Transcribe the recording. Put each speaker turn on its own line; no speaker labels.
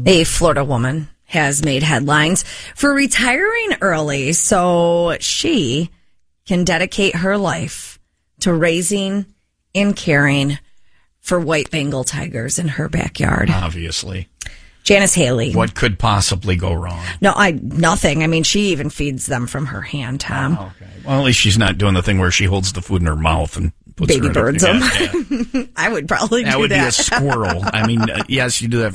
A Florida woman has made headlines for retiring early so she can dedicate her life to raising and caring for white Bengal tigers in her backyard.
Obviously.
Janice Haley.
What could possibly go wrong?
Nothing. I mean, she even feeds them from her hand, Tom.
Oh, okay. Well, at least she's not doing the thing where she holds the food in her mouth and puts
baby birds them.
Yeah.
I would probably do that.
That would be a squirrel. I mean, yes, you do that